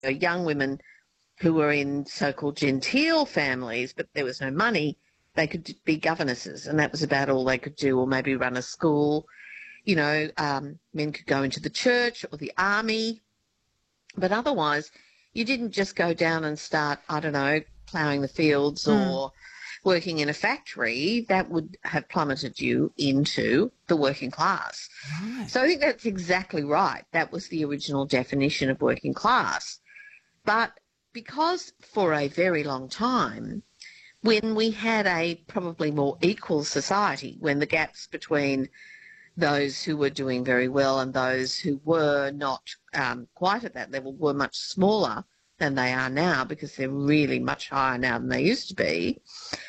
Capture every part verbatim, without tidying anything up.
know, young women who were in so-called genteel families, but there was no money, they could be governesses, and that was about all they could do, or maybe run a school. You know, um, men could go into the church or the army, but otherwise you didn't just go down and start, I don't know, ploughing the fields Mm. or working in a factory. That would have plummeted you into the working class. Right. So I think that's exactly right. That was the original definition of working class. But because for a very long time, when we had a probably more equal society, when the gaps between those who were doing very well and those who were not um, quite at that level were much smaller than they are now, because they're really much higher now than they used to be.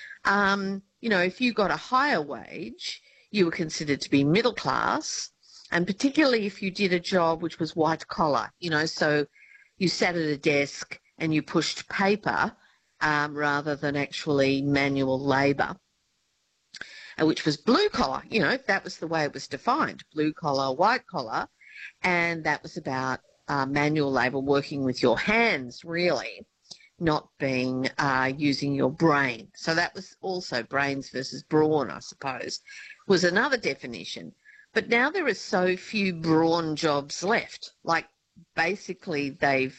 Um, you know, if you got a higher wage, you were considered to be middle class, and particularly if you did a job which was white collar, you know, so you sat at a desk and you pushed paper um, rather than actually manual labour, which was blue collar. You know, that was the way it was defined, blue collar, white collar, and that was about uh, manual labour, working with your hands, really, not being uh, using your brain. So that was also brains versus brawn, I suppose, was another definition. But now there are so few brawn jobs left. Like, basically they've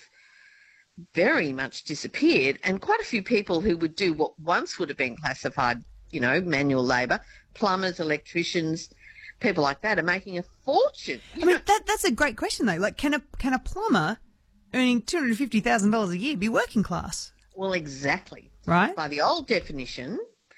very much disappeared, and quite a few people who would do what once would have been classified, you know, manual labour, plumbers, electricians, people like that, are making a fortune. I mean, that that's a great question, though. Like, can a can a plumber earning two hundred fifty thousand dollars a year be working class? Well, exactly. Right? By the old definition,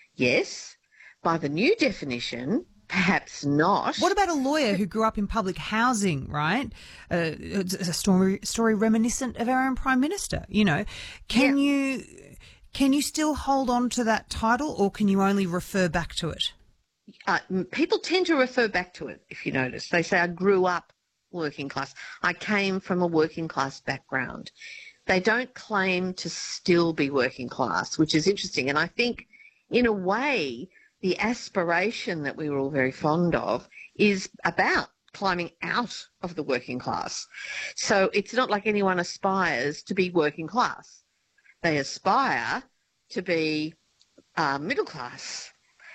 yes. By the new definition, perhaps not. What about a lawyer who grew up in public housing, right? Uh, it's a story story reminiscent of our own Prime Minister, you know. Can Yeah. you can you still hold on to that title, or can you only refer back to it? Uh, m- people tend to refer back to it, if you notice. They say, I grew up working class. I came from a working class background. They don't claim to still be working class, which is interesting. And I think, in a way, the aspiration that we were all very fond of is about climbing out of the working class. So it's not like anyone aspires to be working class. They aspire to be uh, middle class.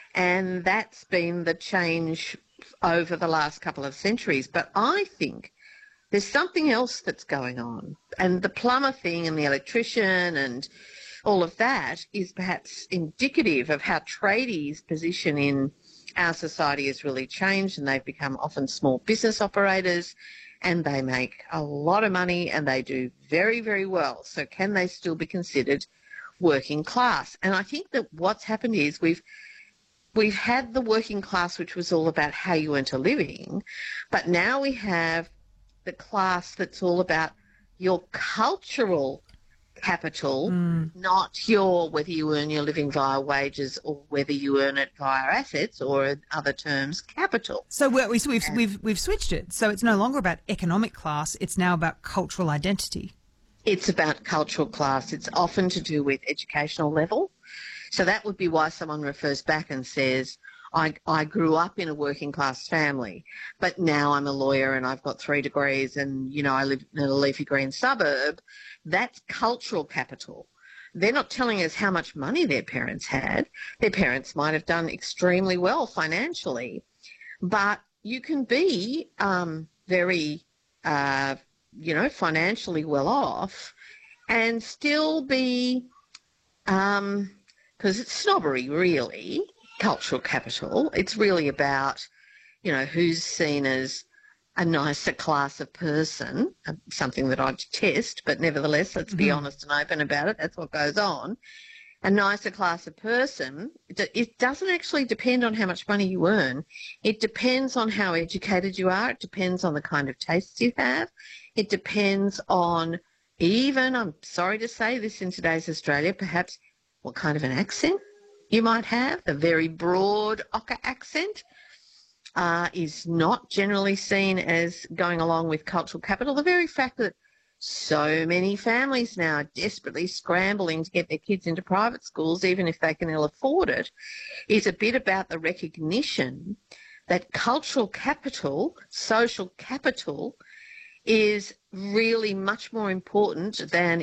And that's been the change over the last couple of centuries. But I think there's something else that's going on. And the plumber thing and the electrician and all of that is perhaps indicative of how tradies' position in our society has really changed, and they've become often small business operators, and they make a lot of money and they do very, very well. So can they still be considered working class? And I think that what's happened is we've We've had the working class, which was all about how you earned a living, but now we have the class that's all about your cultural capital, Mm. not your whether you earn your living via wages or whether you earn it via assets, or in other terms, capital. So we- we- we've we've we've switched it. So it's no longer about economic class. It's now about cultural identity. It's about cultural class. It's often to do with educational level. So that would be why someone refers back and says, I, I grew up in a working class family, but now I'm a lawyer and I've got three degrees and, you know, I live in a leafy green suburb. That's cultural capital. They're not telling us how much money their parents had. Their parents might have done extremely well financially, but you can be um, very, uh, you know, financially well off and still be... Um, because it's snobbery, really, cultural capital. It's really about, you know, who's seen as a nicer class of person, uh, something that I detest, but nevertheless, let's be Mhm. honest and open about it. That's what goes on. A nicer class of person, it it doesn't actually depend on how much money you earn. It depends on how educated you are. It depends on the kind of tastes you have. It depends on even, I'm sorry to say this in today's Australia, perhaps what kind of an accent you might have. A very broad ochre accent uh, is not generally seen as going along with cultural capital. The very fact that so many families now are desperately scrambling to get their kids into private schools, even if they can ill afford it, is a bit about the recognition that cultural capital, social capital, is really much more important than